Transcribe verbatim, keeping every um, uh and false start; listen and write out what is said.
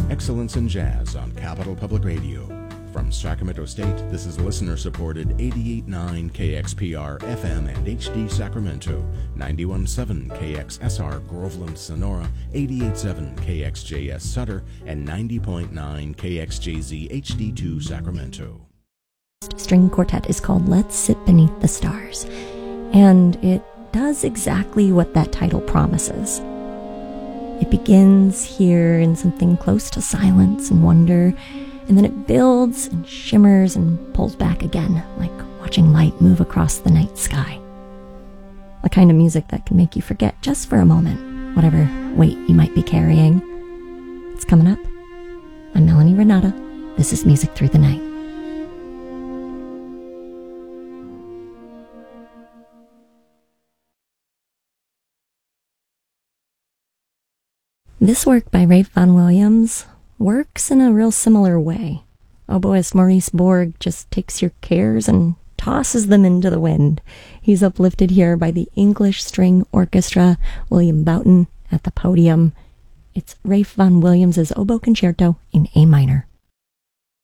Excellence in Jazz on Capital Public Radio. From Sacramento State, this is listener-supported eighty-eight point nine K X P R F M and H D Sacramento, ninety-one point seven K X S R Groveland Sonora, eighty-eight point seven K X J S Sutter, and ninety point nine K X J Z H D two Sacramento. String quartet is called Let's Sit Beneath the Stars, and it does exactly what that title promises. It begins here in something close to silence and wonder, and then it builds and shimmers and pulls back again, like watching light move across the night sky. The kind of music that can make you forget just for a moment whatever weight you might be carrying. It's coming up. I'm Melanie Renata. This is Music Through the Night. This work by Ralph Vaughan Williams works in a real similar way. Oboist Maurice Borg just takes your cares and tosses them into the wind. He's uplifted here by the English String Orchestra, William Boughton at the podium. It's Ralph Vaughan Williams' Oboe Concerto in A minor.